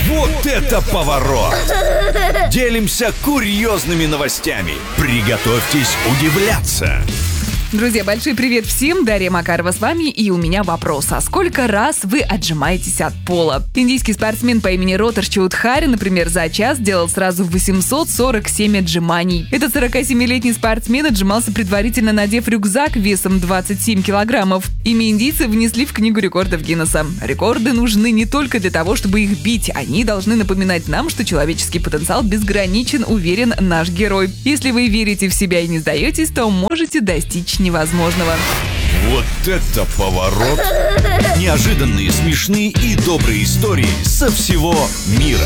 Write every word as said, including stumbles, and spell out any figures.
Вот это поворот! Делимся курьезными новостями. Приготовьтесь удивляться. Друзья, большой привет всем! Дарья Макарова с вами, и у меня вопрос. А сколько раз вы отжимаетесь от пола? Индийский спортсмен по имени Ротер Чоудхари, например, за час делал сразу восемьсот сорок семь отжиманий. Этот сорокасемилетний спортсмен отжимался предварительно, надев рюкзак весом двадцать семь килограммов. Имя индийца внесли в книгу рекордов Гиннесса. Рекорды нужны не только для того, чтобы их бить. Они должны напоминать нам, что человеческий потенциал безграничен, уверен наш герой. Если вы верите в себя и не сдаетесь, то можете достичь невозможного. Вот это поворот! Неожиданные, смешные и добрые истории со всего мира.